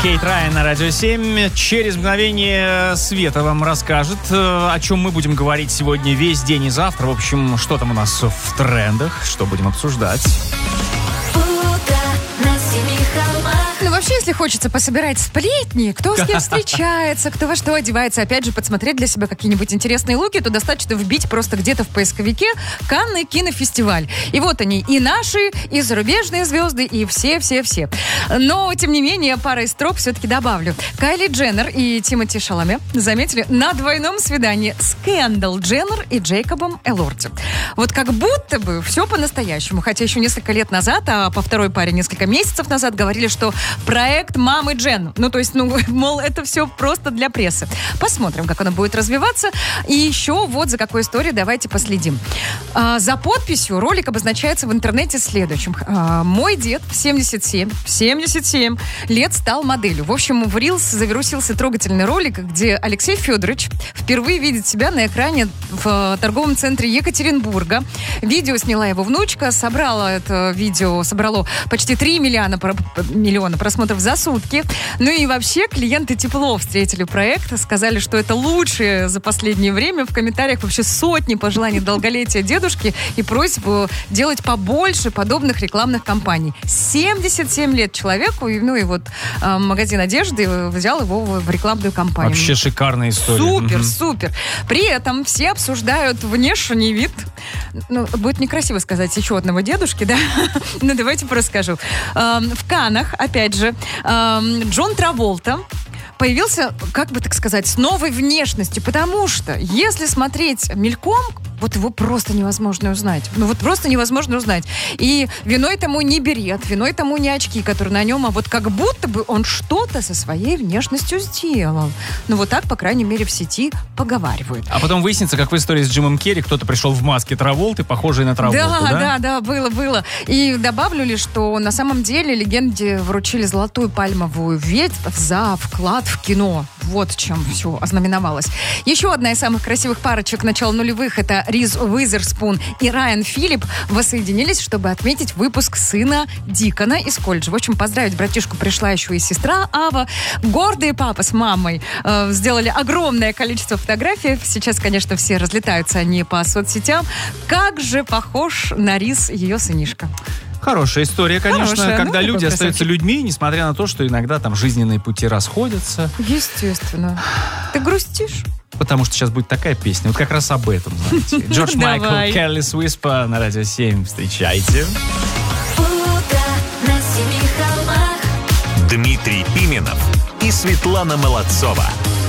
Кейт Райан на Радио 7. Через мгновение Света вам расскажет, о чем мы будем говорить сегодня весь день и завтра. В общем, что там у нас в трендах, что будем обсуждать. Ну, вообще, если хочется пособирать сплетни, кто с кем встречается, кто во что одевается, опять же, подсмотреть для себя какие-нибудь интересные луки, то достаточно вбить просто где-то в поисковике Канны кинофестиваль. И вот они, и наши, и зарубежные звезды, и все-все-все. Но, тем не менее, парой строк все-таки добавлю. Кайли Дженнер и Тимоти Шаламе заметили на двойном свидании с Кендалл Дженнер и Джейкобом Элорди. Вот как будто бы все по-настоящему. Хотя еще несколько лет назад, а по второй паре несколько месяцев назад говорили, что проект мамы Джен. Ну, то есть, мол, это все просто для прессы. Посмотрим, как оно будет развиваться. И еще вот за какой историей давайте последим. За подписью ролик обозначается в интернете следующим. Мой дед в 77 лет стал моделью. В общем, в Reels завирусился трогательный ролик, где Алексей Федорович впервые видит себя на экране в торговом центре Екатеринбурга. Видео сняла его внучка, собрало почти 3 миллиона просмотров за сутки. Ну и вообще клиенты тепло встретили проект, сказали, что это лучшее за последнее время. В комментариях вообще сотни пожеланий долголетия дедушки и просьбу делать побольше подобных рекламных кампаний. 77 лет человеку, и вот магазин одежды взял его в рекламную кампанию. Вообще шикарная история. Супер. При этом все обсуждают внешний вид. Ну, будет некрасиво сказать еще одного дедушки, да? Ну, давайте расскажу. В Каннах, опять же, Джон Траволта появился, как бы так сказать, с новой внешностью, потому что, если смотреть мельком, вот его просто невозможно узнать. Просто невозможно узнать. И виной тому не берет, виной тому не очки, которые на нем, а вот как будто бы он что-то со своей внешностью сделал. Вот так, по крайней мере, в сети поговаривают. А потом выяснится, как в истории с Джимом Керри, кто-то пришел в маске Траволты, похожей на Траволту, да? Да, было. И добавлю лишь, что на самом деле легенде вручили золотую пальмовую ветвь за вклад в кино. Вот чем все ознаменовалось. Еще одна из самых красивых парочек начала нулевых — это Риз Уизерспун и Райан Филипп воссоединились, чтобы отметить выпуск сына Дикона из колледжа. В общем, поздравить братишку пришла еще и сестра Ава. Гордые папа с мамой сделали огромное количество фотографий. Сейчас, конечно, все разлетаются они по соцсетям. Как же похож на Риз ее сынишка. Хорошая история, конечно, когда люди остаются людьми, несмотря на то, что иногда там жизненные пути расходятся. Естественно. Ты грустишь? Потому что сейчас будет такая песня, вот как раз об этом, знаете. Джордж Майкл, Careless Whisper на Радио 7. Встречайте. Дмитрий Пименов и Светлана Молодцова.